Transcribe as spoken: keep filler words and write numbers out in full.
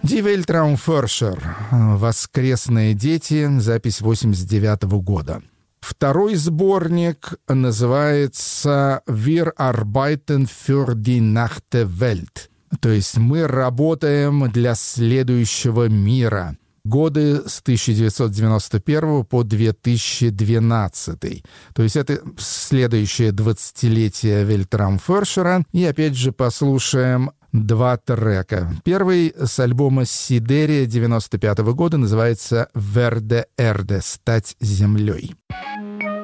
Die Weltraumforscher. Воскресные дети. Запись восемьдесят девятого года. Второй сборник называется «Wir arbeiten für die nächste Welt». То есть «Мы работаем для следующего мира». Годы с тысяча девятьсот девяносто первого по две тысячи двенадцатый. То есть это следующее двадцатилетие Weltraumforscher. И опять же послушаем два трека. Первый с альбома «Сидерия» девяносто пятого года называется «Werde Erde» — «Стать землей».